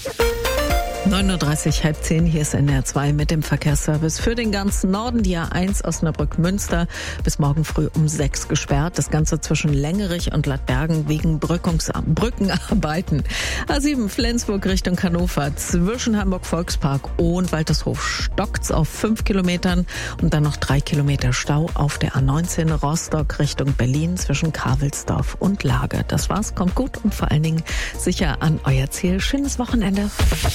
9.30 Uhr, halb 10, hier ist NDR 2 mit dem Verkehrsservice für den ganzen Norden. Die A1 Osnabrück-Münster bis morgen früh um 6 gesperrt. Das Ganze zwischen Längerich und Ladbergen wegen Brückenarbeiten. A7 Flensburg Richtung Hannover zwischen Hamburg-Volkspark und Waltershof stockt's auf 5 Kilometern und dann noch 3 Kilometer Stau auf der A19 Rostock Richtung Berlin zwischen Karwelsdorf und Lage. Das war's, kommt gut und vor allen Dingen sicher an euer Ziel. Schönes Wochenende.